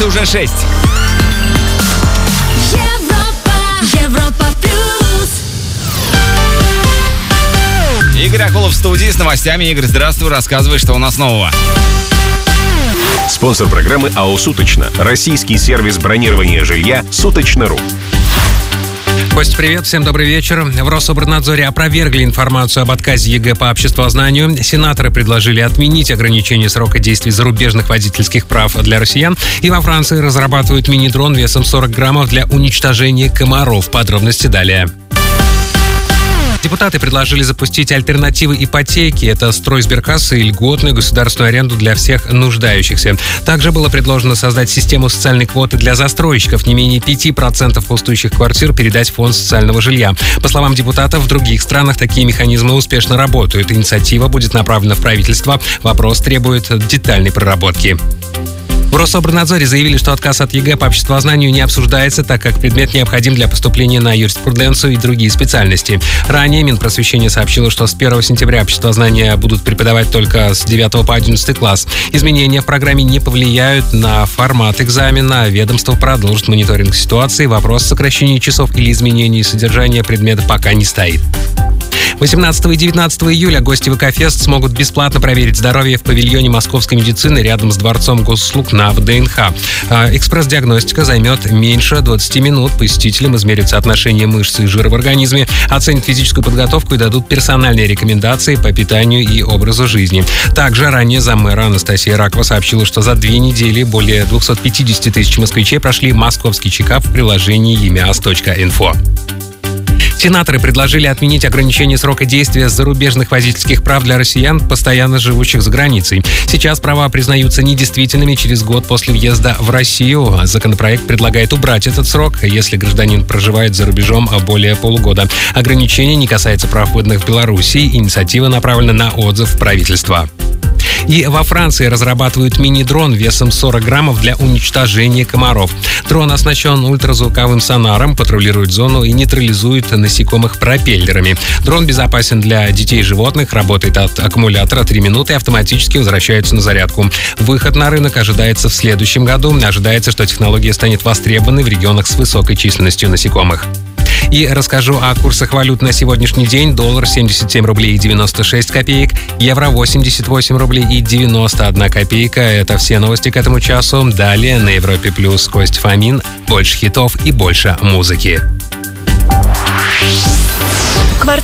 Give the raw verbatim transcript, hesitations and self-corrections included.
позиции уже шесть. Европа, Европа плюс. Игорь Акулов в студии с новостями. Игорь, здравствуй, рассказывай, что у нас нового. Спонсор программы АО «Суточно». Российский сервис бронирования жилья «Суточно.ру». Кость, привет, всем добрый вечер. В Рособорнадзоре опровергли информацию об отказе ЕГЭ по обществознанию. Сенаторы предложили отменить ограничение срока действия зарубежных водительских прав для россиян. И во Франции разрабатывают мини-дрон весом сорок граммов для уничтожения комаров. Подробности далее. Депутаты предложили запустить альтернативы ипотеки. Это стройсберкассы и льготную государственную аренду для всех нуждающихся. Также было предложено создать систему социальной квоты для застройщиков. Не менее пяти процентов пустующих квартир передать в фонд социального жилья. По словам депутатов, в других странах такие механизмы успешно работают. Инициатива будет направлена в правительство. Вопрос требует детальной проработки. В Рособорнадзоре заявили, что отказ от ЕГЭ по обществознанию не обсуждается, так как предмет необходим для поступления на юриспруденцию и другие специальности. Ранее Минпросвещение сообщило, что с первого сентября обществознание будут преподавать только с девятого по одиннадцатый класс. Изменения в программе не повлияют на формат экзамена. Ведомство продолжит мониторинг ситуации. Вопрос сокращения часов или изменения содержания предмета пока не стоит. восемнадцатого и девятнадцатого июля гости ВК-фест смогут бесплатно проверить здоровье в павильоне московской медицины рядом с Дворцом госуслуг на ВДНХ. Экспресс-диагностика займет меньше двадцати минут. Посетителям измерят соотношение мышц и жира в организме, оценят физическую подготовку и дадут персональные рекомендации по питанию и образу жизни. Также ранее заммэра Анастасия Ракова сообщила, что за две недели более двухсот пятидесяти тысяч москвичей прошли московский чекап в приложении емиас точка инфо. Сенаторы предложили отменить ограничение срока действия зарубежных водительских прав для россиян, постоянно живущих за границей. Сейчас права признаются недействительными через год после въезда в Россию. Законопроект предлагает убрать этот срок, если гражданин проживает за рубежом более полугода. Ограничение не касается прав, выданных в Беларуси. Инициатива направлена на отзыв правительства. И во Франции разрабатывают мини-дрон весом сорок граммов для уничтожения комаров. Дрон оснащен ультразвуковым сонаром, патрулирует зону и нейтрализует насекомых пропеллерами. Дрон безопасен для детей и животных, работает от аккумулятора три минуты и автоматически возвращается на зарядку. Выход на рынок ожидается в следующем году. Ожидается, что технология станет востребованной в регионах с высокой численностью насекомых. И расскажу о курсах валют на сегодняшний день. Доллар семьдесят семь рублей и девяносто шесть копеек, евро восемьдесят восемь рублей и девяносто одна копейка. Это все новости к этому часу. Далее на Европе Плюс Кость Фомин. Больше хитов и больше музыки.